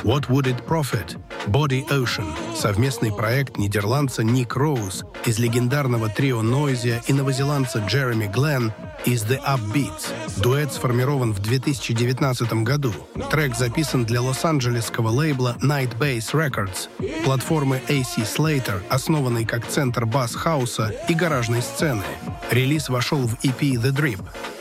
What Would It Profit? Body Ocean — совместный проект нидерландца Ник Роуз из легендарного трио Noisia и новозеландца Джереми Гленн из The Upbeats. Дуэт сформирован в 2019 году. Трек записан для лос-анджелесского лейбла Nightbase Records, платформы AC Slater, основанной как центр бас-хауса и гаражной сцены. Релиз вошел в EP The Drip.